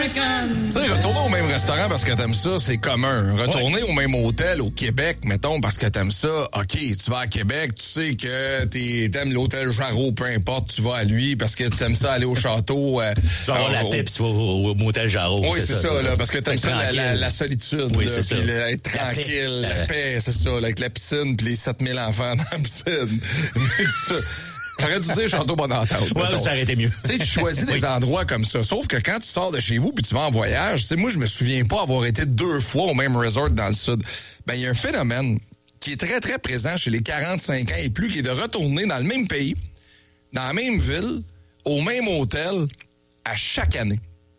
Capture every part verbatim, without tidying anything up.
American. Tu sais, retourner au même restaurant parce que t'aimes ça, c'est commun. Retourner ouais. au même hôtel au Québec, mettons, parce que t'aimes ça, OK, tu vas à Québec, tu sais que t'es, t'aimes l'hôtel Jarreau, peu importe, tu vas à lui parce que t'aimes ça aller au château. Euh, tu vas avoir la tip, tu vas au, au motel Jarreau. Oui, c'est, c'est ça, ça, là, ça, parce que t'aimes ça, la, la, la solitude, oui, là, c'est ça. Puis le, être tranquille, la paix, la paix c'est ça, là, avec la piscine puis les sept mille enfants dans la piscine. T'aurais dû dire Château Bonentente. Ouais, ça aurait été mieux. Tu sais, tu choisis des oui. endroits comme ça. Sauf que quand tu sors de chez vous puis tu vas en voyage, tu sais, moi, je me souviens pas avoir été deux fois au même resort dans le sud. Ben, il y a un phénomène qui est très, très présent chez les quarante-cinq ans et plus, qui est de retourner dans le même pays, dans la même ville, au même hôtel, à chaque année.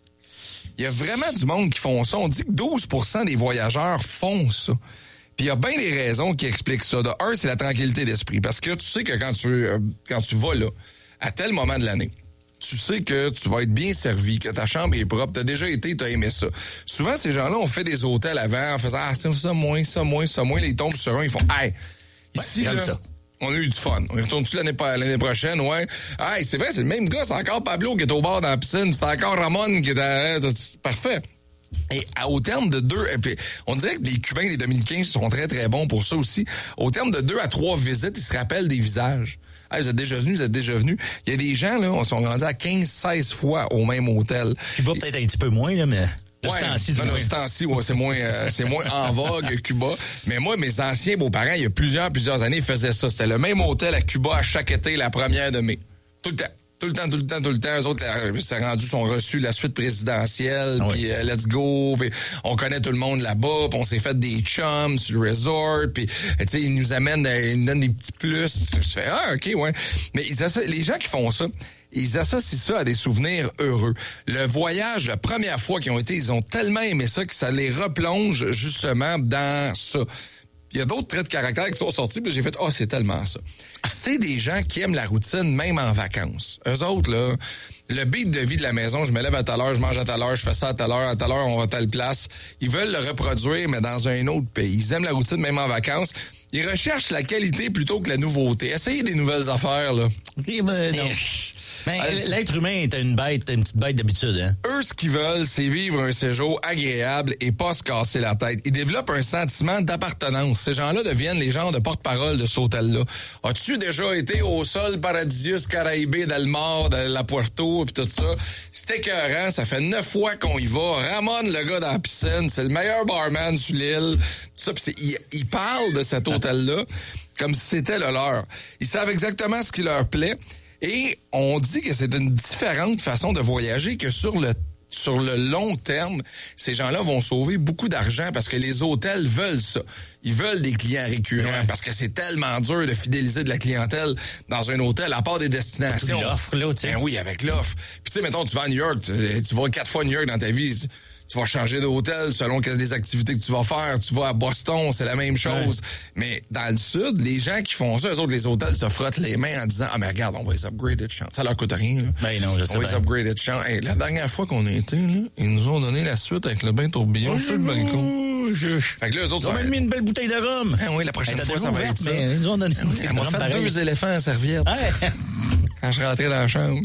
Il y a vraiment du monde qui font ça. On dit que douze pour cent des voyageurs font ça. Puis il y a bien des raisons qui expliquent ça. De un, c'est la tranquillité d'esprit. Parce que tu sais que quand tu euh, quand tu vas là, à tel moment de l'année, tu sais que tu vas être bien servi, que ta chambre est propre, t'as déjà été, t'as aimé ça. Souvent, ces gens-là ont fait des hôtels avant en faisant « Ah, c'est ça, moins, ça, moins, ça, moins ». Là, ils tombent sur un, ils font « Hey, ici, ouais, là, ça. on a eu du fun. On y retourne-tu l'année, l'année prochaine? Ouais. Hey, c'est vrai, c'est le même gars, c'est encore Pablo qui est au bord dans la piscine, c'est encore Ramon qui est à... Parfait. » Et au terme de deux, et puis on dirait que les Cubains et les Dominicains sont très, très bons pour ça aussi. Au terme de deux à trois visites, ils se rappellent des visages. Hey, vous êtes déjà venus, vous êtes déjà venus. Il y a des gens, là, on sont rendus à quinze seize fois au même hôtel. Cuba, peut-être un petit peu moins, là, mais... Ouais, ce temps-ci, non, non, ce temps-ci, ouais, c'est moins, euh, c'est moins en vogue, Cuba. Mais moi, mes anciens beaux-parents, il y a plusieurs, plusieurs années, ils faisaient ça. C'était le même hôtel à Cuba à chaque été, la première de mai. Tout le temps. Tout le temps, tout le temps, tout le temps. Eux autres, c'est rendu, sont reçus la suite présidentielle, ah oui. puis euh, let's go, puis on connaît tout le monde là-bas, puis on s'est fait des chums sur le resort, puis tu sais, ils nous amènent, ils nous donnent des petits plus. Je fais, ah, OK, ouais. Mais ils associent, les gens qui font ça, ils associent ça à des souvenirs heureux. Le voyage, la première fois qu'ils ont été, ils ont tellement aimé ça que ça les replonge justement dans ça. Il y a d'autres traits de caractère qui sont sortis, puis j'ai fait « Ah, oh, c'est tellement ça. » C'est des gens qui aiment la routine, même en vacances. Eux autres, là, le beat de vie de la maison, je me lève à telle heure, je mange à telle heure, je fais ça à telle heure, à telle heure, on va à telle place. Ils veulent le reproduire, mais dans un autre pays. Ils aiment la routine, même en vacances. Ils recherchent la qualité plutôt que la nouveauté. Essayez des nouvelles affaires, là. Oui, ben non. Mais euh, l'être humain est une bête, une petite bête d'habitude, hein. Eux, ce qu'ils veulent, c'est vivre un séjour agréable et pas se casser la tête. Ils développent un sentiment d'appartenance. Ces gens-là deviennent les gens de porte-parole de cet hôtel-là. As-tu déjà été au sol paradisius Caraïbes del Mar, de la Puerto, pis tout ça? C'est écœurant. Ça fait neuf fois qu'on y va. Ramon, le gars dans la piscine, c'est le meilleur barman sur l'île. Tout ça, pis c'est, ils, ils parlent de cet hôtel-là comme si c'était le leur. Ils savent exactement ce qui leur plaît. Et on dit que c'est une différente façon de voyager, que sur le sur le long terme, ces gens-là vont sauver beaucoup d'argent parce que les hôtels veulent ça. Ils veulent des clients récurrents ouais. parce que c'est tellement dur de fidéliser de la clientèle dans un hôtel, à part des destinations. L'offre, là, tu sais. Ben oui, avec l'offre. Puis tu sais, mettons, tu vas à New York, tu, tu vas quatre fois à New York dans ta vie. Tu vas changer d'hôtel selon quelles des activités que tu vas faire. Tu vas à Boston, c'est la même chose. Ouais. Mais dans le sud, les gens qui font ça, eux autres, les hôtels se frottent les mains en disant « Ah, mais regarde, on va les upgrader de chance. » Ça leur coûte rien, là. Ben non, je sais On va les upgrader de chance. Hey, la dernière fois qu'on a été, là, ils nous ont donné la suite avec le bain tourbillon oh, sur le balcon. Je... Fait que là, eux autres... Ils ont même mis une belle bouteille de rhum. Ah oui, la prochaine fois, ça va être ça. Ils nous ont donné une bouteille de rhum. On m'a fait deux éléphants en serviette. Ouais. Quand je rentrais dans la chambre.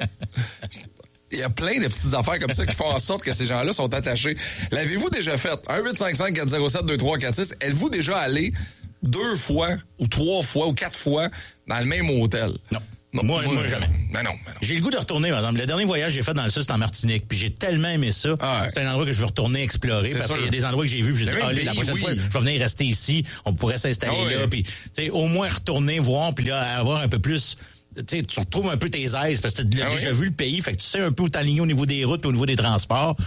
Il y a plein de petites affaires comme ça qui font en sorte que ces gens-là sont attachés. L'avez-vous déjà fait? un huit cinq cinq quatre zéro sept deux trois quatre six. Êtes-vous déjà allé deux fois ou trois fois ou quatre fois dans le même hôtel? Non. Non moi, moi, moi, jamais. Ben non, ben non. J'ai le goût de retourner, par exemple. Le dernier voyage que j'ai fait dans le sud, c'était en Martinique. Puis j'ai tellement aimé ça. Ah ouais. C'est un endroit que je veux retourner explorer. C'est parce sûr. Qu'il y a des endroits que j'ai vus. Puis je me dis, ah, la prochaine oui. fois, je vais venir rester ici. On pourrait s'installer ah ouais. là. Puis, tu sais, au moins retourner voir. Puis là, avoir un peu plus... Tu sais, tu retrouves un peu tes aises parce que tu as ah déjà oui. vu le pays, fait que tu sais un peu où t'aligner au niveau des routes, au niveau des transports.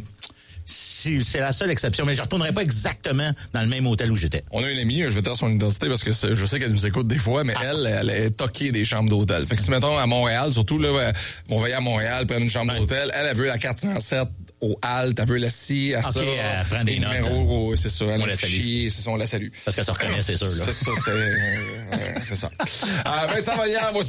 C'est, c'est la seule exception, mais je retournerai pas exactement dans le même hôtel où j'étais. On a une amie, je vais taire son identité parce que je sais qu'elle nous écoute des fois, mais ah. elle, elle est toquée des chambres d'hôtel. Fait que si mettons à Montréal, surtout là, vont veiller à Montréal, prendre une chambre ouais. d'hôtel, elle, elle veut la quatre cent sept au Alt, elle veut la ci, à okay, ça. OK, elle prend des notes. Numéros, hein. C'est ça, elle on la salue. C'est ça, on la salue. Parce qu'elle se reconnaît, c'est sûr, là. C'est ça, c'est, euh, c'est ça. Euh, Vincent Vallière,